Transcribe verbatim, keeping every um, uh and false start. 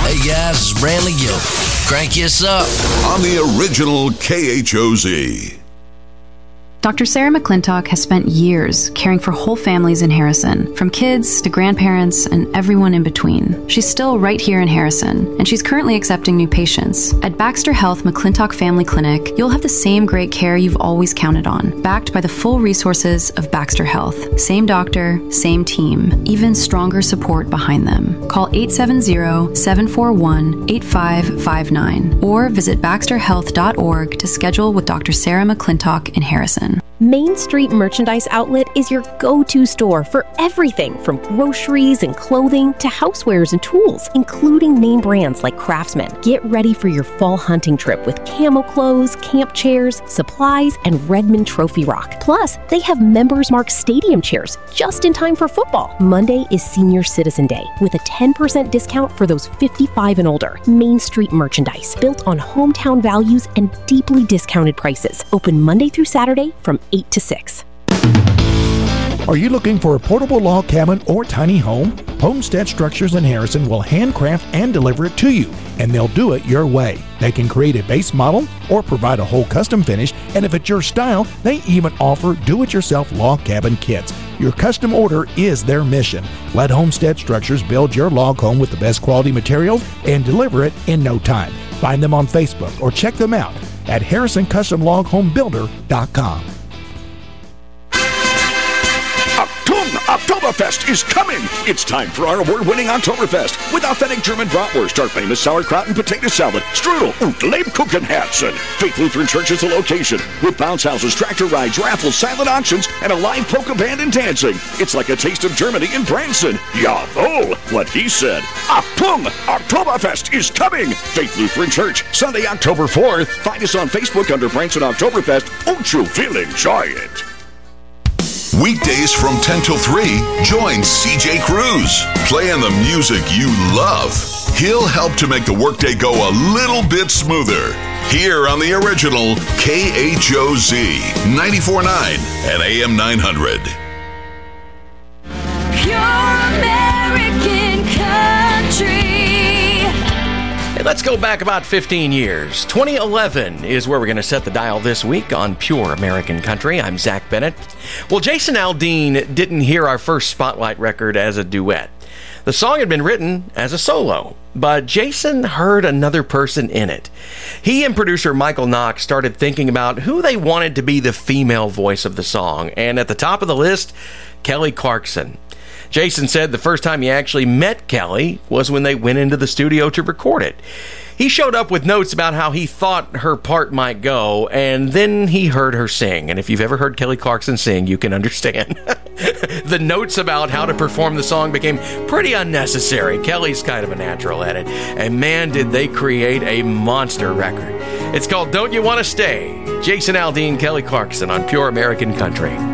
Hey guys, it's Brantley Gilbert. Crank us up on the original K H O Z. Doctor Sarah McClintock has spent years caring for whole families in Harrison, from kids to grandparents and everyone in between. She's still right here in Harrison, and she's currently accepting new patients. At Baxter Health McClintock Family Clinic, you'll have the same great care you've always counted on, backed by the full resources of Baxter Health. Same doctor, same team, even stronger support behind them. Call eight seven zero, seven four one, eight five five nine or visit baxter health dot org to schedule with Doctor Sarah McClintock in Harrison. Main Street Merchandise Outlet is your go-to store for everything from groceries and clothing to housewares and tools, including name brands like Craftsman. Get ready for your fall hunting trip with camo clothes, camp chairs, supplies, and Redmond Trophy Rock. Plus, they have Members Mark stadium chairs just in time for football. Monday is Senior Citizen Day with a ten percent discount for those fifty-five and older. Main Street Merchandise, built on hometown values and deeply discounted prices. Open Monday through Saturday from eight to six. Are you looking for a portable log cabin or tiny home? Homestead Structures in Harrison will handcraft and deliver it to you, and they'll do it your way. They can create a base model or provide a whole custom finish, and if it's your style, they even offer do-it-yourself log cabin kits. Your custom order is their mission. Let Homestead Structures build your log home with the best quality materials and deliver it in no time. Find them on Facebook or check them out at harrison custom log home builder dot com. Oktoberfest is coming! It's time for our award-winning Oktoberfest with authentic German bratwurst, our famous sauerkraut and potato salad, strudel, und Lebkuchenherzen. Faith Lutheran Church is the location, with bounce houses, tractor rides, raffles, silent auctions, and a live polka band and dancing. It's like a taste of Germany in Branson. Jawohl, what he said. Achtung! Oktoberfest is coming! Faith Lutheran Church, Sunday, October fourth. Find us on Facebook under Branson Oktoberfest, and you will enjoy it. Weekdays from ten till three, join C J Cruz, playing the music you love. He'll help to make the workday go a little bit smoother. Here on the original K H O Z, ninety-four point nine and A M nine hundred. Pure American Country. Hey, let's go back about fifteen years. twenty eleven is where we're going to set the dial this week on Pure American Country. I'm Zach Bennett. Well, Jason Aldean didn't hear our first Spotlight record as a duet. The song had been written as a solo, but Jason heard another person in it. He and producer Michael Knox started thinking about who they wanted to be the female voice of the song, and at the top of the list, Kelly Clarkson. Jason said the first time he actually met Kelly was when they went into the studio to record it. He showed up with notes about how he thought her part might go, and then he heard her sing. And if you've ever heard Kelly Clarkson sing, you can understand. The notes about how to perform the song became pretty unnecessary. Kelly's kind of a natural at it. And man, did they create a monster record. It's called Don't You Want to Stay? Jason Aldean, Kelly Clarkson on Pure American Country.